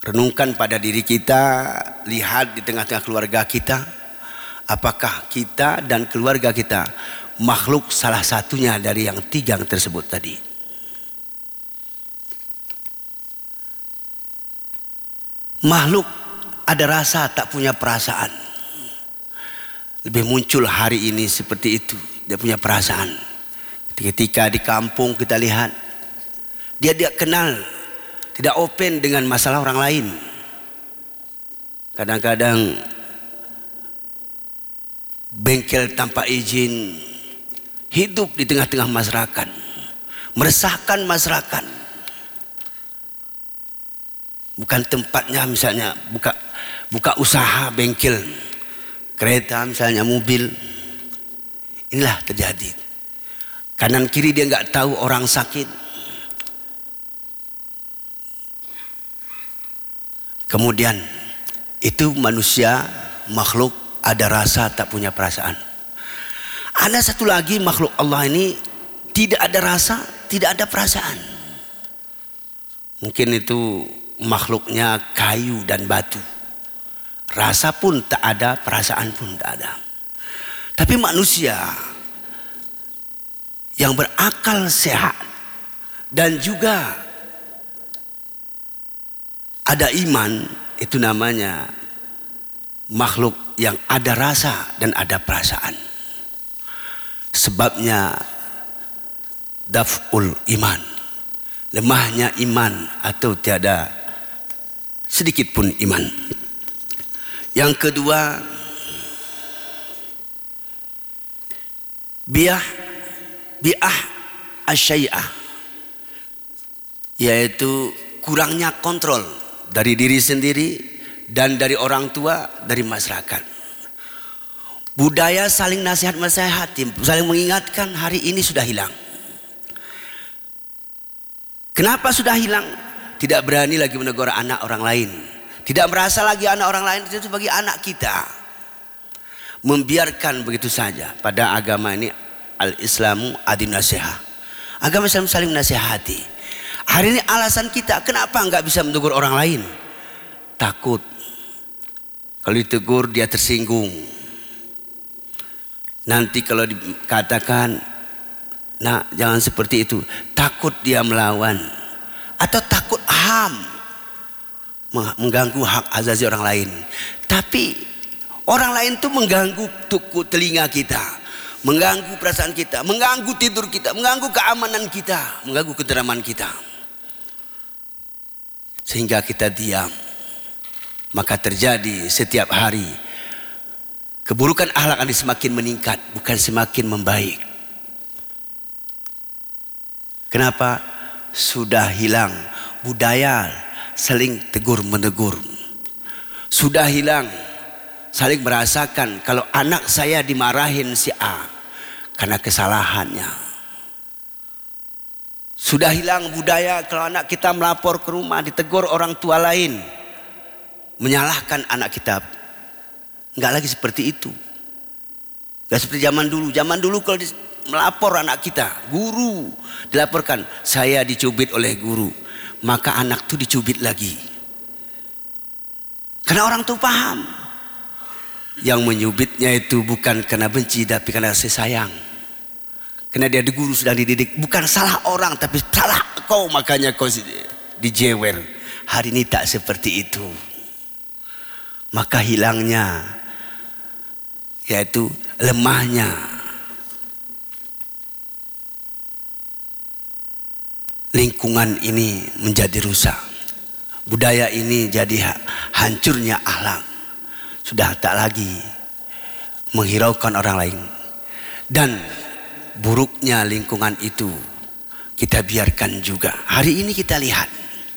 Renungkan pada diri kita, lihat di tengah-tengah keluarga kita, apakah kita dan keluarga kita makhluk salah satunya dari yang tiga tersebut tadi. Makhluk ada rasa tak punya perasaan. Lebih muncul hari ini seperti itu, dia punya perasaan. Ketika di kampung kita lihat, dia tidak kenal, tidak open dengan masalah orang lain. Kadang-kadang bengkel tanpa izin, hidup di tengah-tengah masyarakat, meresahkan masyarakat. Bukan tempatnya, misalnya buka usaha bengkel kereta, misalnya mobil. Inilah terjadi. Kanan kiri dia nggak tahu orang sakit. Kemudian itu manusia, makhluk ada rasa tak punya perasaan. Ada satu lagi makhluk Allah ini tidak ada rasa, tidak ada perasaan. Mungkin itu makhluknya kayu dan batu. Rasa pun tak ada, perasaan pun tak ada. Tapi manusia yang berakal sehat dan juga ada iman, itu namanya makhluk yang ada rasa dan ada perasaan. Sebabnya daf'ul iman, lemahnya iman atau tiada sedikit pun iman. Yang kedua, bi'ah asyai'ah, yaitu kurangnya kontrol dari diri sendiri dan dari orang tua, dari masyarakat. Budaya saling nasihat-nasihati, saling mengingatkan, hari ini sudah hilang. Kenapa sudah hilang? Tidak berani lagi menegur anak orang lain, tidak merasa lagi anak orang lain itu sebagai anak kita. Membiarkan begitu saja. Pada agama ini, al-Islamu adin nasihah, agama Islam saling nasihati. Hari ini alasan kita kenapa enggak bisa menegur orang lain? Takut. Kalau ditegur dia tersinggung. Nanti kalau dikatakan, nah jangan seperti itu, takut dia melawan. Atau takut mengganggu hak azazi orang lain. Tapi orang lain itu mengganggu telinga kita, mengganggu perasaan kita, mengganggu tidur kita, mengganggu keamanan kita, mengganggu keteraman kita. Sehingga kita diam. Maka terjadi setiap hari keburukan akhlak ini semakin meningkat, bukan semakin membaik. Kenapa? Sudah hilang budaya saling tegur menegur. Sudah hilang saling merasakan kalau anak saya dimarahin si A karena kesalahannya. Sudah hilang budaya kalau anak kita melapor ke rumah ditegur orang tua lain, menyalahkan anak kita. Enggak lagi seperti itu. Enggak seperti zaman dulu. Zaman dulu kalau melapor anak kita, guru dilaporkan, saya dicubit oleh guru, maka anak itu dicubit lagi. Karena orang tuh paham, yang menyubitnya itu bukan karena benci, tapi karena kasih sayang. Karena dia di guru sedang dididik, bukan salah orang, tapi salah kau, makanya kau dijewer. Hari ini tak seperti itu. Maka hilangnya, yaitu lemahnya lingkungan ini menjadi rusak. Budaya ini jadi hancurnya akhlak. Sudah tak lagi menghiraukan orang lain. Dan buruknya lingkungan itu kita biarkan juga. Hari ini kita lihat,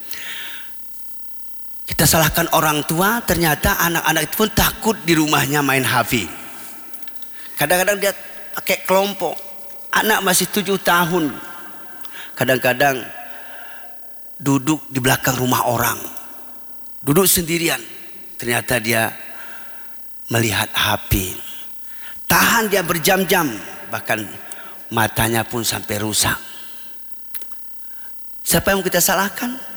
kita salahkan orang tua, ternyata anak-anak itu pun takut di rumahnya main HP. Kadang-kadang dia pakai kelompok. Anak masih 7 tahun. Kadang-kadang duduk di belakang rumah orang, duduk sendirian, ternyata dia melihat HP. Tahan dia berjam-jam, bahkan matanya pun sampai rusak. Siapa yang kita salahkan?